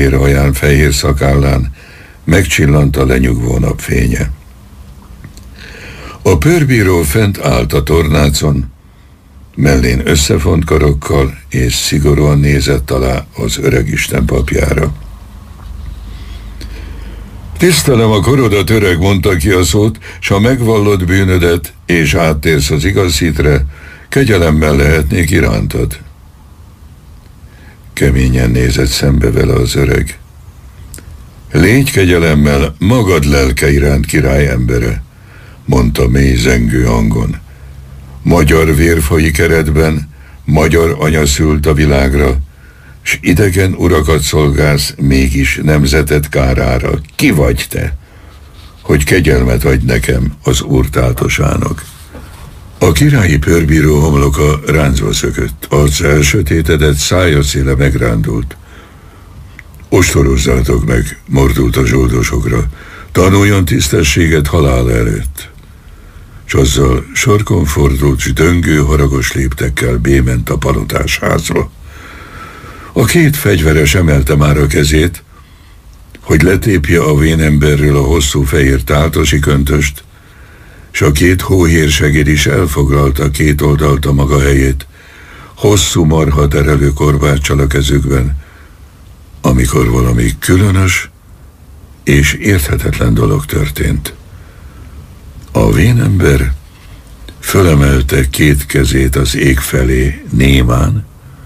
fehér haján, fehér szakállán megcsillant a lenyugvó napfénye. A pőrbíró fent állt a tornácon, mellén összefont karokkal, és szigorúan nézett alá az öregisten papjára. Tisztelem a korodat, öreg, mondta ki a szót, s ha megvallod bűnödet, és áttérsz az igaz hitre, kegyelemmel lehetnék irántad. Keményen nézett szembe vele az öreg. Légy kegyelemmel magad lelke iránt, király embere, mondta mély zengő hangon. Magyar vér folyik eredben, magyar anya szült a világra, s idegen urakat szolgálsz mégis nemzeted kárára. Ki vagy te, hogy kegyelmet adj nekem, az Úr táltosának? A királyi pőrbíró homloka ráncba szökött, arca elsötétedett, szája széle megrándult. Ostorozzátok meg, mordult a zsoldosokra, tanuljon tisztességet halál előtt. S azzal sarkon fordult, s döngő, haragos léptekkel bément a palotás házba. A két fegyveres emelte már a kezét, hogy letépje a vénemberről a hosszú fehér táltosi köntöst, s a két hóhérsegéd is elfoglalta két oldalt a maga helyét, hosszú marha terelő korbáccsal a kezükben, amikor valami különös és érthetetlen dolog történt. A vénember fölemelte két kezét az ég felé némán,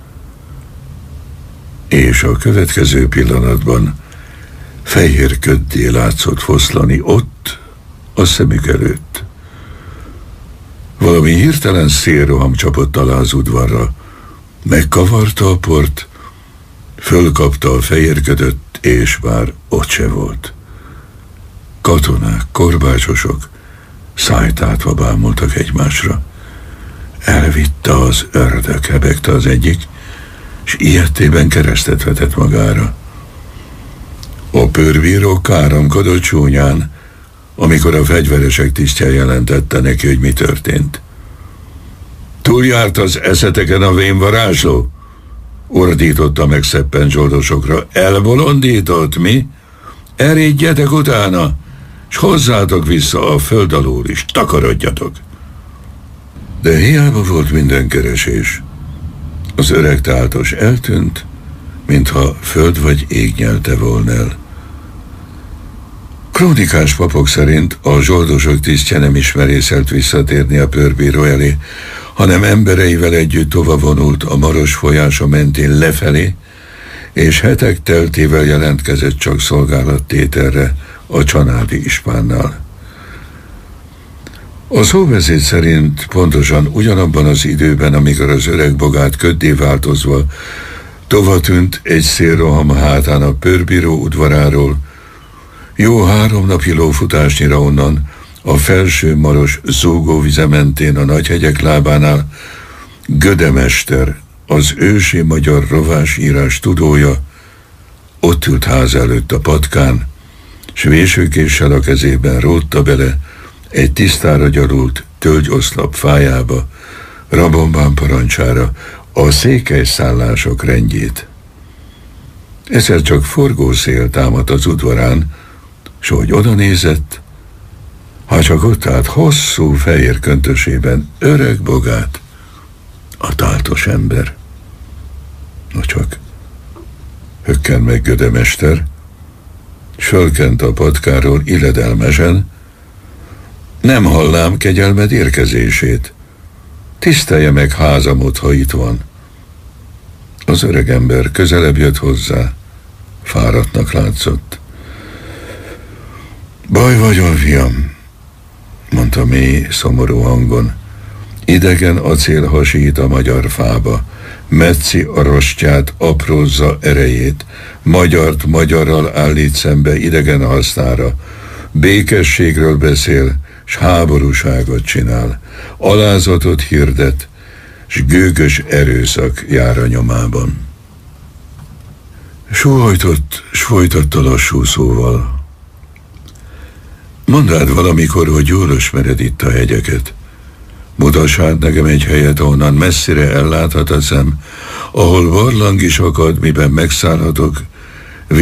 és a következő pillanatban fehér köddé látszott foszlani ott, a szemük előtt. Valami hirtelen szélroham csapott alá az udvarra, megkavarta a port, fölkapta a fehér ködöt, és már ott se volt. Katonák, korbácsosok szájtátva bámultak egymásra. Elvitte az ördög, hebegte az egyik, s ijedtében keresztet vetett magára. A pőrbíró káromkodott csúnyán, amikor a fegyveresek tisztje jelentette neki, hogy mi történt. Túljárt az eszeteken a vénvarázsló? Ordította meg szeppen zsoldosokra. Elbolondított, mi? Erédjetek utána, s hozzátok vissza a föld alól is, takarodjatok. De hiába volt minden keresés. Az öreg táltos eltűnt, mintha föld vagy ég nyelte volna el. Krónikás papok szerint a zsoldosok tisztje nem is merészelt visszatérni a pőrbíró elé, hanem embereivel együtt tovavonult a Maros folyása mentén lefelé, és hetek teltével jelentkezett csak szolgálattételre a csanádi ispánnál. A szóbeszéd szerint pontosan ugyanabban az időben, amikor az öreg bogát köddé változva tovatűnt egy szélroham hátán a pőrbíró udvaráról, jó 3 napi lófutásnyira onnan, a felső Maros zúgóvize mentén a Nagyhegyek lábánál Gödemester, az ősi magyar rovásírás tudója, ott ült ház előtt a patkán, s vésőkéssel a kezében rótta bele egy tisztára gyarult tölgyoszlop fájába, Rabombán parancsára a székelyszállások rendjét. Egyszer csak forgószél támadt az udvarán, s hogy oda nézett, ha csak ott állt hosszú fehér köntösében öreg bogát, a táltos ember. No csak, hökken meg Gödemester, s fölkent a patkáról illedelmesen, nem hallám kegyelmed érkezését. Tisztelje meg házamot, ha itt van. Az öreg ember közelebb jött hozzá, fáradtnak látszott. Baj vagyon, fiam, mondta mély, szomorú hangon. Idegen acél hasít a magyar fába, metszi a rostját, aprózza erejét, magyart magyarral állít szembe idegen hasznára, békességről beszél, s háborúságot csinál, alázatot hirdet, s gőgös erőszak jár a nyomában. Sóhajtott, s folytatta lassú szóval. Mondd át valamikor, hogy jól ismered itt a hegyeket. Mutass át nekem egy helyet, ahonnan messzire elláthat a szem, ahol barlang is akad, miben megszállhatok,